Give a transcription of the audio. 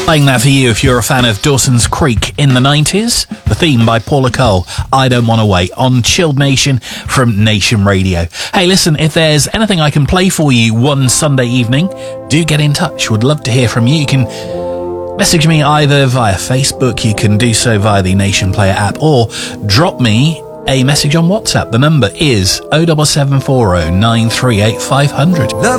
Playing that for you if you're a fan of Dawson's Creek in the 90s. The theme by Paula Cole, I Don't Want to Wait, on Chilled Nation from Nation Radio. Hey, listen, if there's anything I can play for you one Sunday evening, do get in touch. Would love to hear from you. You can message me either via Facebook, you can do so via the Nation Player app, or drop me a message on WhatsApp. The number is 07740 938 500.